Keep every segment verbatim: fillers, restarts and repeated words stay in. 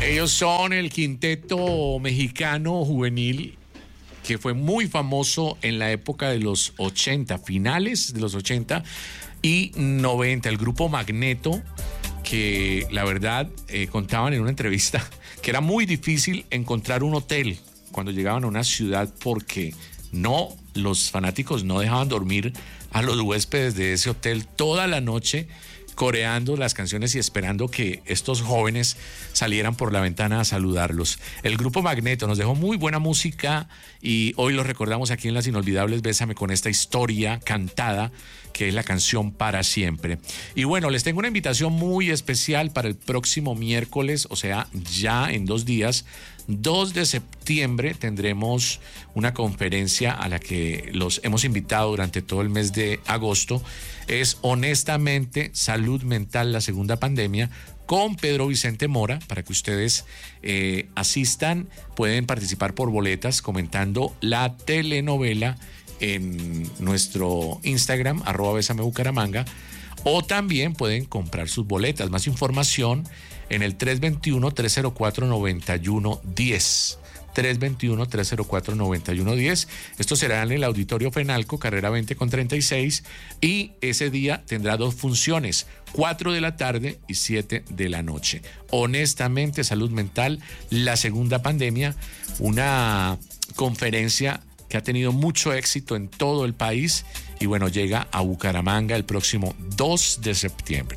Ellos son el quinteto mexicano juvenil que fue muy famoso en la época de los ochenta, finales de los ochenta y noventa. El grupo Magneto, que la verdad eh, contaban en una entrevista que era muy difícil encontrar un hotel cuando llegaban a una ciudad porque no, los fanáticos no dejaban dormir a los huéspedes de ese hotel toda la noche coreando las canciones y esperando que estos jóvenes salieran por la ventana a saludarlos. El grupo Magneto nos dejó muy buena música y hoy lo recordamos aquí en Las Inolvidables Bésame con esta historia cantada que es la canción Para Siempre. Y bueno, les tengo una invitación muy especial para el próximo miércoles, o sea, ya en dos días, dos de septiembre, tendremos una conferencia a la que los hemos invitado durante todo el mes de agosto. Es Honestamente Salud Mental, la segunda pandemia, con Pedro Vicente Mora, para que ustedes eh, asistan. Pueden participar por boletas comentando la telenovela en nuestro Instagram, arroba Bésame Bucaramanga, o también pueden comprar sus boletas. Más información en el tres dos uno, tres cero cuatro, nueve uno uno cero. tres dos uno, tres cero cuatro, nueve uno uno cero. Esto será en el Auditorio Fenalco, carrera veinte con treinta y seis, y ese día tendrá dos funciones, cuatro de la tarde y siete de la noche. Honestamente, Salud Mental, la segunda pandemia, una conferencia que ha tenido mucho éxito en todo el país y bueno, llega a Bucaramanga el próximo dos de septiembre.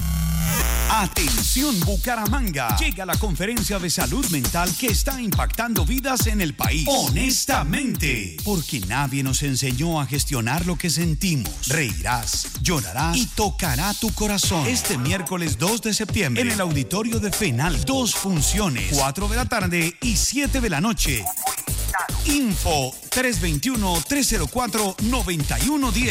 Atención Bucaramanga, llega la conferencia de salud mental que está impactando vidas en el país. Honestamente, porque nadie nos enseñó a gestionar lo que sentimos. Reirás, llorarás y tocará tu corazón. Este miércoles dos de septiembre en el auditorio de Fenal, dos funciones, cuatro de la tarde y siete de la noche. Info tres dos uno, tres cero cuatro, nueve uno uno cero.